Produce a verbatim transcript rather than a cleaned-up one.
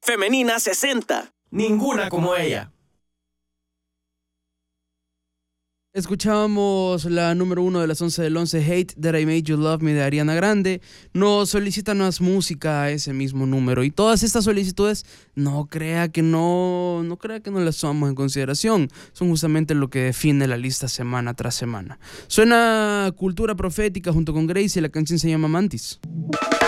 Femenina sesenta. Ninguna como ella. Escuchábamos la número uno de las once del once, Hate That I Made You Love Me, de Ariana Grande. Nos solicitan más música a ese mismo número. Y todas estas solicitudes, no crea que no, no crea que no las tomamos en consideración. Son justamente lo que define la lista semana tras semana. Suena Cultura Profética junto con Gracie y la canción se llama Mantis.